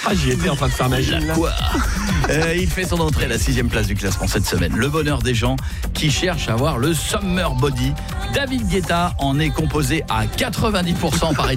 Ah, j'y étais en train de faire ma gym là. Quoi Il fait son entrée à la 6e place du classement cette semaine. Le bonheur des gens qui cherchent à avoir le summer body. David Guetta en est composé à 90%, paraît-il.